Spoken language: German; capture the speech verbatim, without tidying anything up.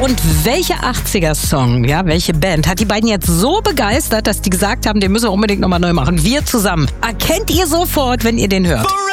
Und welcher achtziger-Song, ja, welche Band hat die beiden jetzt so begeistert, dass die gesagt haben, den müssen wir unbedingt nochmal neu machen? Wir zusammen. Erkennt ihr sofort, wenn ihr den hört.